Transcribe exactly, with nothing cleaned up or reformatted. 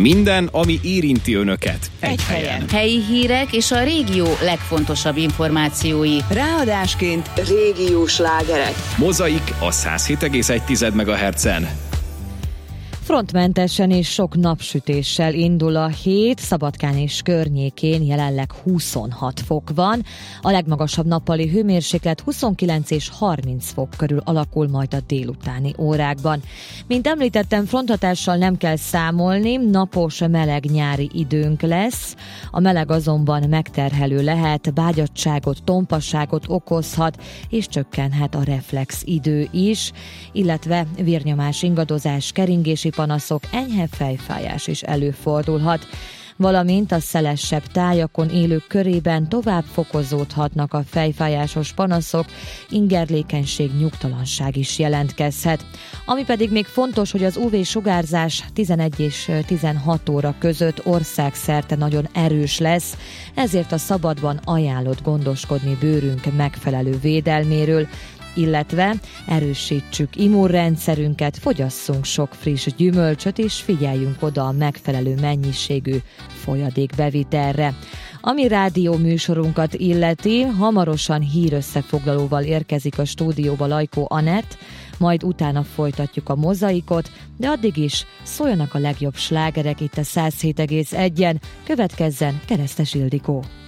Minden, ami érinti önöket. Egy, Egy helyen. helyen. Helyi hírek és a régió legfontosabb információi. Ráadásként régiós slágerek. Mozaik a száz hét egész egy megahertzen. Frontmentesen és sok napsütéssel indul a hét, Szabadkán és környékén jelenleg huszonhat fok van. A legmagasabb nappali hőmérséklet huszonkilenc és harminc fok körül alakul majd a délutáni órákban. Mint említettem, fronthatással nem kell számolni, napos, meleg nyári időnk lesz. A meleg azonban megterhelő lehet, bágyadtságot, tompasságot okozhat, és csökkenhet a reflex idő is, illetve vérnyomás ingadozás, keringési panaszok, enyhe fejfájás is előfordulhat, valamint a szelesebb tájakon élők körében tovább fokozódhatnak a fejfájásos panaszok, ingerlékenység, nyugtalanság is jelentkezhet. Ami pedig még fontos, hogy az ú vé-sugárzás tizenegy és tizenhat óra között országszerte nagyon erős lesz, ezért a szabadban ajánlott gondoskodni bőrünk megfelelő védelméről, illetve erősítsük immunrendszerünket, fogyasszunk sok friss gyümölcsöt, és figyeljünk oda a megfelelő mennyiségű folyadékbevitelre. Ami rádió műsorunkat illeti, hamarosan hírösszefoglalóval érkezik a stúdióba Lajkó Anett, majd utána folytatjuk a mozaikot, de addig is szóljanak a legjobb slágerek itt a száz hét egész egyen, következzen Keresztes Ildikó.